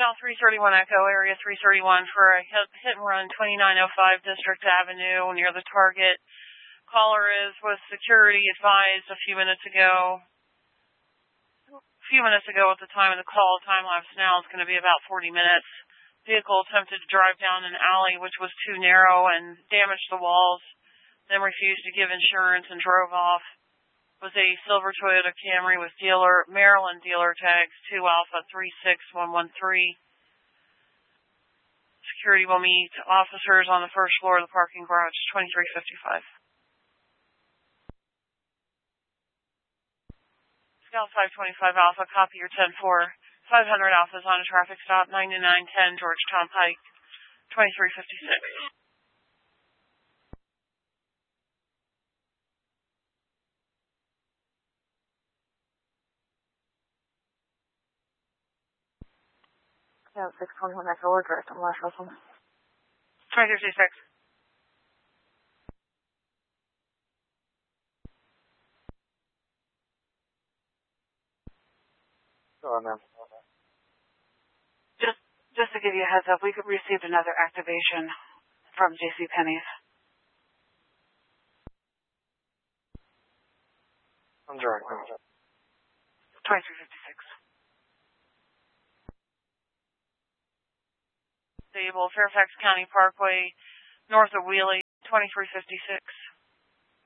South 331 Echo, Area 331 for a hit and run 2905 District Avenue near the target. Caller was security advised a few minutes ago. At the time of the call. Time lapse now is going to be about 40 minutes. Vehicle attempted to drive down an alley which was too narrow and damaged the walls, then refused to give insurance and drove off. Was a silver Toyota Camry with Maryland dealer tags 2 Alpha 36113. Security will meet officers on the first floor of the parking garage, 2355. Scout 525 Alpha, copy your 10-4. 500 Alpha is on a traffic stop, 9910 Georgetown Pike, 2356. Scout 621 Echo, or direct on West Russell. 2356. Go on, ma'am. Just to give you a heads up, we received another activation from JCPenney's. I'm direct. 2356. Stable, Fairfax County Parkway, north of Wheelie, 2356.